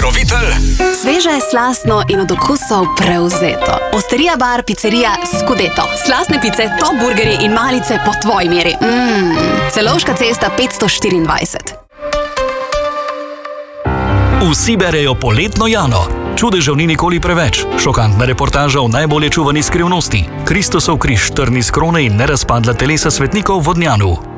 Pokrovitelj? Sveže, slastno in od okusov prevzeto. Osterija bar, pizzerija Scudetto. Slastne pice, top burgerji in malice po tvoji meri. Celovška cesta 524. Vsi berejo poletno Jano. Čudežev ni nikoli preveč. Šokantna reportaža o najbolje čuvani skrivnosti. Kristusov križ, trni s krone in nerazpadla telesa svetnikov v Vodnjanu.